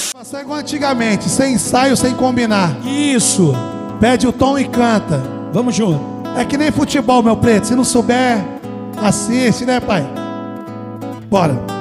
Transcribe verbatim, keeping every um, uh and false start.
Passar igual antigamente, sem ensaio, sem combinar. Isso. Pede o tom e canta. Vamos junto. É que nem futebol, meu preto. Se não souber, assiste, né, pai? Bora.